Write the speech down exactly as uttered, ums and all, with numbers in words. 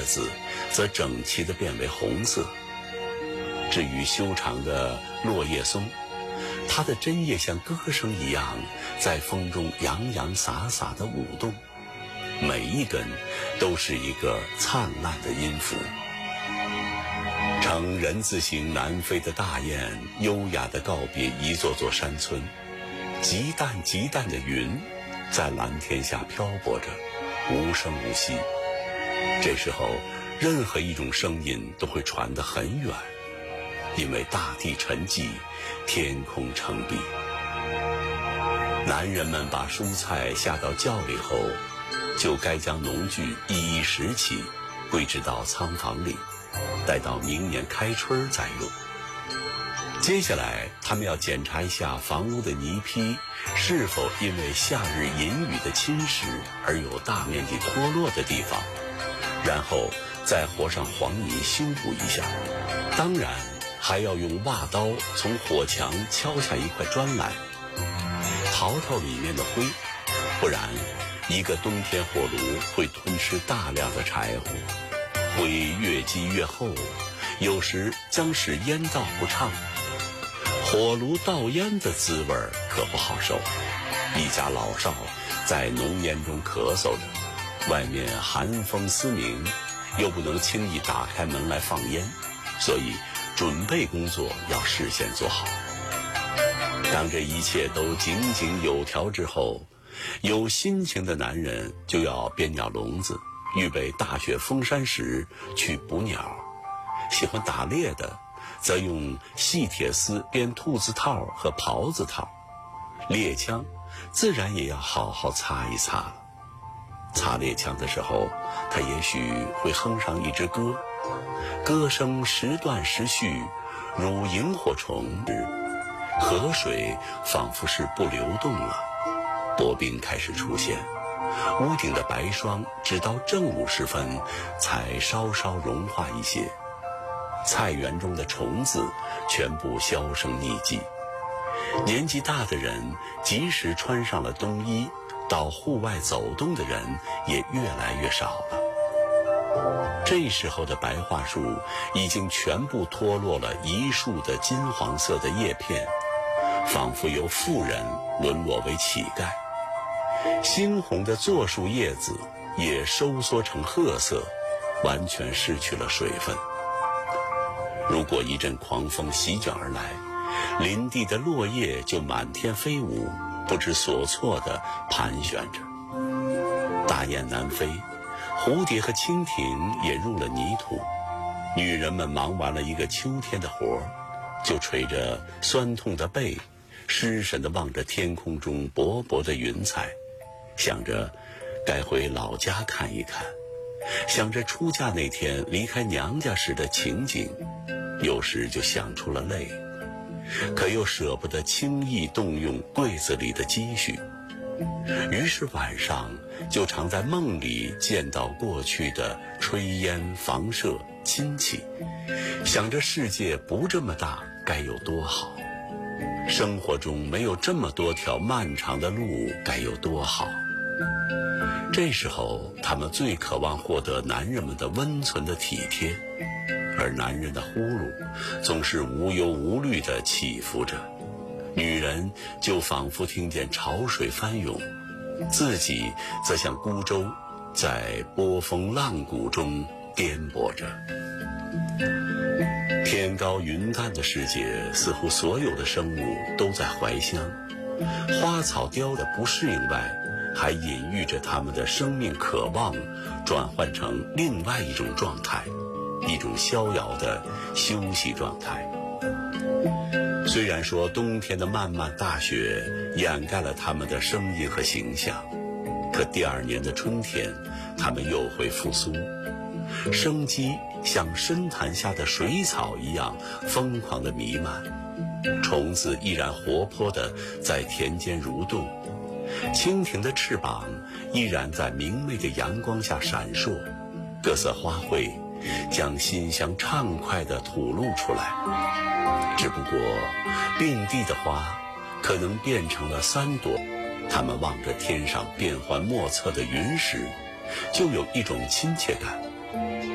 子则整齐地变为红色。至于修长的落叶松，它的针叶像歌声一样在风中洋洋洒洒地舞动，每一根都是一个灿烂的音符。呈人字形南飞的大雁优雅地告别一座座山村，极淡极淡的云在蓝天下漂泊着，无声无息。这时候任何一种声音都会传得很远，因为大地沉寂，天空澄碧。男人们把蔬菜下到窖里后，就该将农具一一拾起，归置到仓房里，待到明年开春再用。接下来他们要检查一下房屋的泥坯是否因为夏日阴雨的侵蚀而有大面积脱落的地方，然后再和上黄泥修补一下。当然还要用挖刀从火墙敲下一块砖来，刨刨里面的灰，不然一个冬天火炉会吞吃大量的柴火，灰越积越厚，有时将使烟道不畅。火炉倒烟的滋味可不好受，一家老少在浓烟中咳嗽着，外面寒风嘶鸣，又不能轻易打开门来放烟，所以准备工作要事先做好。当这一切都井井有条之后，有心情的男人就要编鸟笼子，预备大雪封山时去捕鸟。喜欢打猎的则用细铁丝编兔子套和狍子套，猎枪自然也要好好擦一擦了。擦猎枪的时候，他也许会哼上一支歌，歌声时断时续，如萤火虫。河水仿佛是不流动了，薄冰开始出现，屋顶的白霜直到正午时分才稍稍融化一些。菜园中的虫子全部销声匿迹，年纪大的人即使穿上了冬衣，到户外走动的人也越来越少了。这时候的白桦树已经全部脱落了一树的金黄色的叶片，仿佛由妇人沦落为乞丐。猩红的柞树叶子也收缩成褐色，完全失去了水分。如果一阵狂风席卷而来，林地的落叶就满天飞舞，不知所措地盘旋着。大雁南飞，蝴蝶和蜻蜓也入了泥土。女人们忙完了一个秋天的活，就垂着酸痛的背，失神地望着天空中薄薄的云彩，想着该回老家看一看，想着出嫁那天离开娘家时的情景，有时就想出了泪，可又舍不得轻易动用柜子里的积蓄，于是晚上就常在梦里见到过去的炊烟房舍亲戚，想着世界不这么大该有多好，生活中没有这么多条漫长的路该有多好。这时候他们最渴望获得男人们的温存的体贴，而男人的呼噜总是无忧无虑地起伏着，女人就仿佛听见潮水翻涌，自己则像孤舟在波峰浪谷中颠簸着。天高云淡的世界，似乎所有的生物都在怀乡，花草凋的不适应外，还隐喻着他们的生命渴望转换成另外一种状态，一种逍遥的休息状态。虽然说冬天的漫漫大雪掩盖了他们的声音和形象，可第二年的春天他们又会复苏，生机像深潭下的水草一样疯狂地弥漫，虫子依然活泼地在田间蠕动，蜻蜓的翅膀依然在明媚的阳光下闪烁，各色花卉将馨香畅快地吐露出来。只不过并蒂的花可能变成了三朵，它们望着天上变幻莫测的云时，就有一种亲切感。